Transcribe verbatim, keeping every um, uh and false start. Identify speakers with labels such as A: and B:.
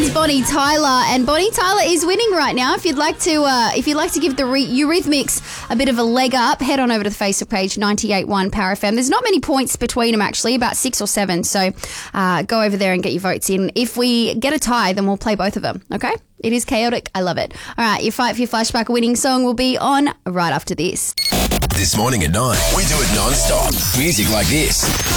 A: is Bonnie Tyler, and Bonnie Tyler is winning right now. If you'd like to, uh, if you'd like to give the re- Eurythmics a bit of a leg up, head on over to the Facebook page ninety-eight point one Power F M. There's not many points between them actually, about six or seven. So uh, go over there and get your votes in. If we get a tie, then we'll play both of them. Okay? It is chaotic. I love it. All right, your fight for your flashback winning song will be on right after this.
B: This morning at nine, we do it non-stop. Music like this.